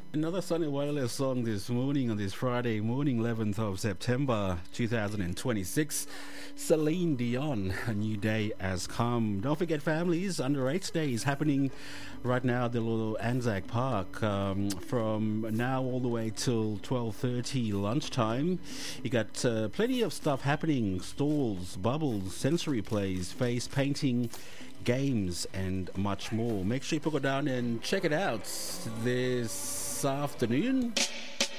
Another Sunny Wireless song this morning on this Friday morning, 11th of September 2026. Celine Dion, A New Day Has Come. Don't forget, families, Under 8 Day is happening right now at the little Anzac Park from now all the way till 12:30 lunchtime. You got plenty of stuff happening: stalls, bubbles, sensory plays, face painting, games, and much more. Make sure you go down and check it out this afternoon.